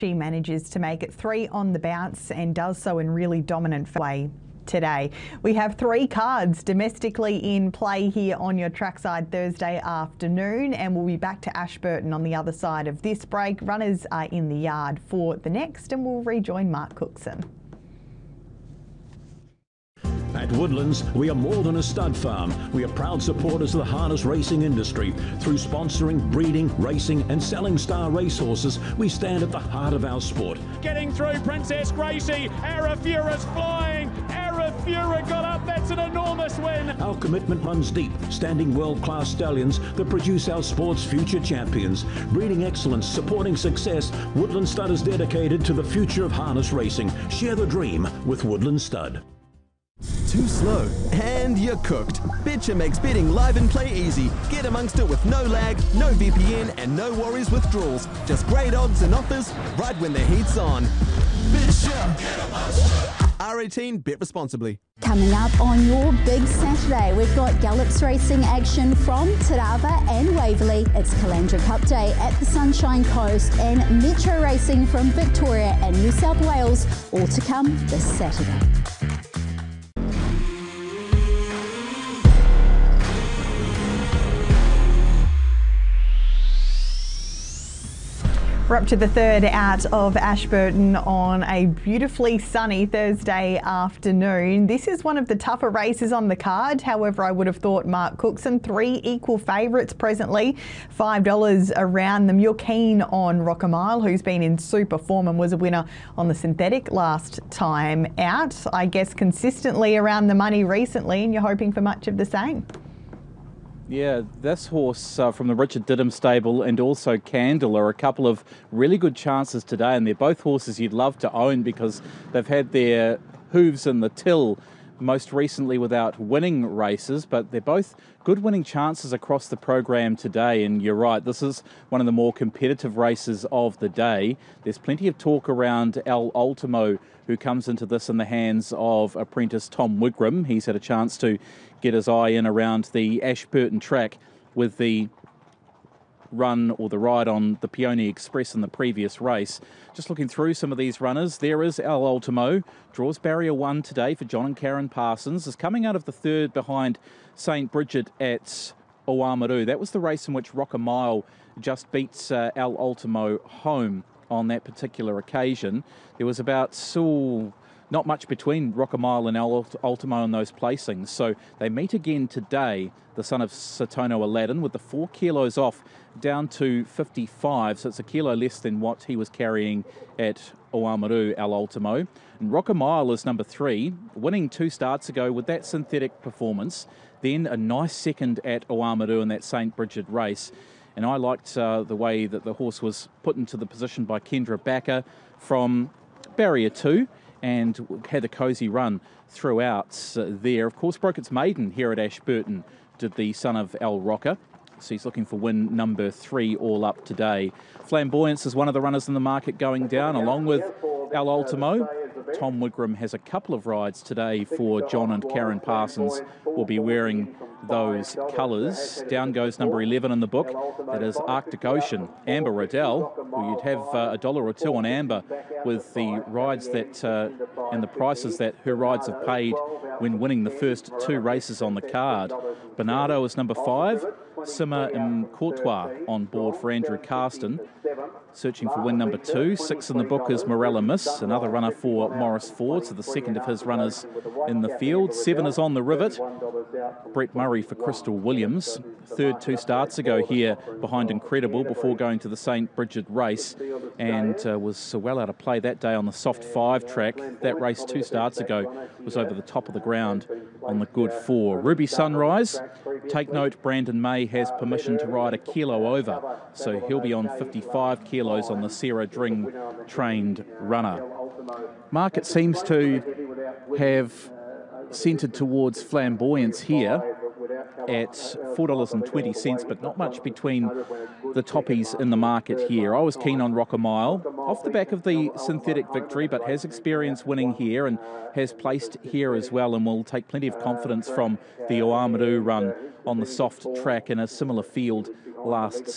She manages to make it 3 on the bounce and does so in really dominant way today. We have 3 cards domestically in play here on your Trackside Thursday afternoon, and we'll be back to Ashburton on the other side of this break. Runners are in the yard for the next, and we'll rejoin Mark Cookson. At Woodlands, we are more than a stud farm. We are proud supporters of the harness racing industry. Through sponsoring, breeding, racing and selling star racehorses, we stand at the heart of our sport. Getting through Princess Gracie, Arafura's flying, Arafura got up, that's an enormous win. Our commitment runs deep, standing world-class stallions that produce our sport's future champions. Breeding excellence, supporting success, Woodland Stud is dedicated to the future of harness racing. Share the dream with Woodland Stud. Too slow, and you're cooked. Betcha makes betting live and play easy. Get amongst it with no lag, no VPN, and no worries withdrawals. Just great odds and offers right when the heat's on. Betcha! R18, bet responsibly. Coming up on your big Saturday, we've got Gallops racing action from Tarava and Waverley. It's Calandra Cup Day at the Sunshine Coast, and Metro racing from Victoria and New South Wales, all to come this Saturday. We're up to the third out of Ashburton on a beautifully sunny Thursday afternoon. This is one of the tougher races on the card. However, I would have thought Mark Cookson, 3 equal favourites presently, $5 around them. You're keen on Rock'Amile, who's been in super form and was a winner on the synthetic last time out. I guess consistently around the money recently, and you're hoping for much of the same. Yeah, this horse from the Richard Diddham stable and also Candle are a couple of really good chances today, and they're both horses you'd love to own because they've had their hooves in the till most recently without winning races, but they're both good winning chances across the program today. And you're right, this is one of the more competitive races of the day. There's plenty of talk around El Ultimo, who comes into this in the hands of apprentice Tom Wigram. He's had a chance to get his eye in around the Ashburton track with the run or the ride on the Peony Express in the previous race. Just looking through some of these runners, there is El Ultimo, draws barrier 1 today for John and Karen Parsons, is coming out of the third behind St Bridget at Oamaru. That was the race in which Rock'Amile just beats El Ultimo home on that particular occasion. There was about not much between Rock'Amile and El Ultimo in those placings, so they meet again today, the son of Satono Aladdin, with the 4 kilos off down to 55, so it's a kilo less than what he was carrying at Oamaru, El Ultimo. And Rock'Amile is number 3, winning 2 starts ago with that synthetic performance, then a nice second at Oamaru in that St Bridget race. And I liked the way that the horse was put into the position by Kendra Backer from barrier 2 and had a cosy run throughout there. Of course, broke its maiden here at Ashburton, did the son of Al Rocker. So he's looking for win number 3 all up today. Flamboyance is one of the runners in the market going down, along with El Ultimo. Tom Wigram has a couple of rides today for John and Karen Parsons. Will be wearing those colours. Down goes number 11 in the book. That is Arctic Ocean. Amber Riddell, who you'd have $1 or 2 on Amber with the rides that and the prices that her rides have paid when winning the first 2 races on the card. Bernardo is number 5. Simmer and Courtois on board for Andrew Carston, searching for win number 2. 6 in the book is Morella Miss, another runner for Morris Ford, so the second of his runners in the field. 7 is On the Rivet, Brett Murray for Crystal Williams. Third 2 starts ago here behind Incredible before going to the St Bridget race, and was well out of play that day on the soft 5 track. That race 2 starts ago was over the top of the ground on the good 4. Ruby Sunrise, take note, Brandon May has permission to ride a kilo over, so he'll be on 55 kilos on the Sarah Dring trained runner. Market seems to have centred towards Flamboyance here at $4.20, but not much between the toppies in the market here. I was keen on Rock'Amile off the back of the synthetic victory, but has experience winning here and has placed here as well, and will take plenty of confidence from the Oamaru run on the soft track in a similar field last